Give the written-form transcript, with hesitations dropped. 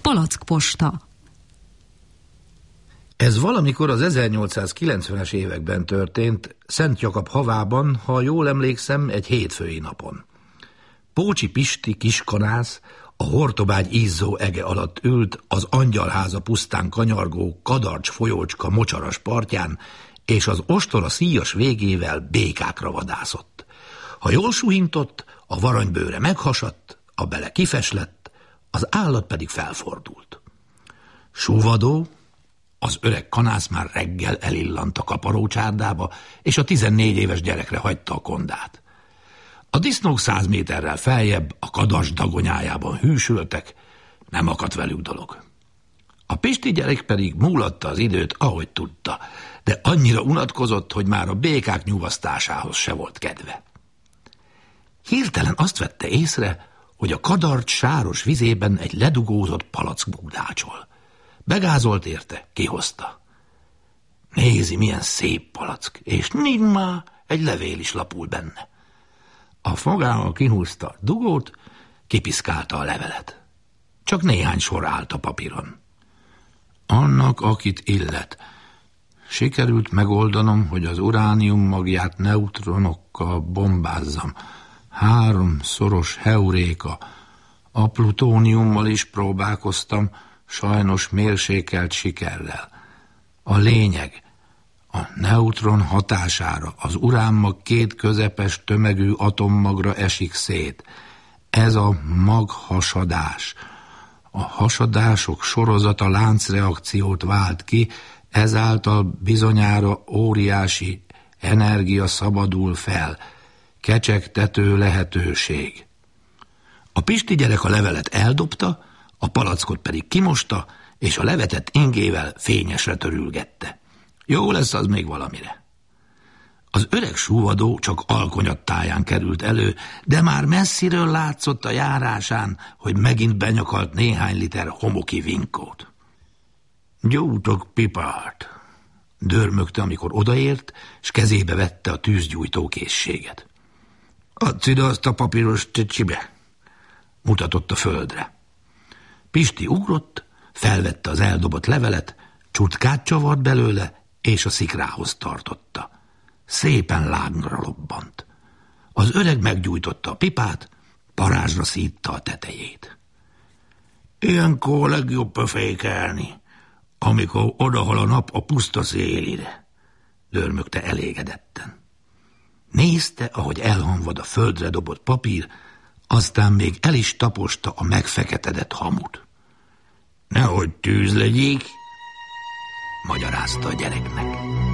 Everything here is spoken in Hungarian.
Palackposta. Ez valamikor az 1890-es években történt, Szent Jakab havában, ha jól emlékszem, egy hétfői napon. Pócsi Pisti kiskanász a Hortobágy ízzó ege alatt ült az Angyalháza pusztán kanyargó Kadarcs folyócska mocsaras partján, és az ostora szíjas végével békákra vadászott. Ha jól suhintott, a varanybőre meghasadt, a bele kifeslett, az állat pedig felfordult. Súvadó, az öreg kanász már reggel elillant a kaparócsárdába, és a 14 éves gyerekre hagyta a kondát. A disznók 100 méterrel feljebb a Kadarcs dagonyájában hűsültek, nem akadt velük dolog. A pisti gyerek pedig múlatta az időt, ahogy tudta, de annyira unatkozott, hogy már a békák nyugasztásához se volt kedve. Hirtelen azt vette észre, hogy a Kadarcs sáros vizében egy ledugózott palack búdácsol. Begázolt érte, kihozta. Nézi, milyen szép palack, és nincs már egy levél is lapul benne. A fogával kihúzta a dugót, kipiszkálta a levelet. Csak néhány sor állt a papíron. Annak, akit illet. Sikerült megoldanom, hogy az uránium magját neutronokkal bombázzam. 3-szoros heuréka. A plutóniummal is próbálkoztam, sajnos mérsékelt sikerrel. A lényeg, a neutron hatására az uránmag 2 közepes tömegű atommagra esik szét. Ez a maghasadás. A hasadások sorozata láncreakciót vált ki, ezáltal bizonyára óriási energia szabadul fel, kecsegtető lehetőség. A pisti gyerek a levelet eldobta, a palackot pedig kimosta, és a levetett ingével fényesre törülgette. Jó lesz az még valamire. Az öreg súvadó csak alkonyattáján került elő, de már messziről látszott a járásán, hogy megint benyakalt néhány liter homoki vinkót. Gyújtok pipát, dörmögte, amikor odaért, s kezébe vette a tűzgyújtó készséget. Adsz ide azt a papíros csicsibe, mutatott a földre. Pisti ugrott, felvette az eldobott levelet, csutkát csavart belőle, és a szikrához tartotta. Szépen lágra lobbant. Az öreg meggyújtotta a pipát, parázsra szítta a tetejét. Ilyenkor legjobb pöfékelni, amikor odahal a nap a puszta szélire, dörmögte elégedetten. Nézte, ahogy elhamvad a földre dobott papír, aztán még el is taposta a megfeketedett hamut. Nehogy tűz legyék, magyarázta a gyereknek.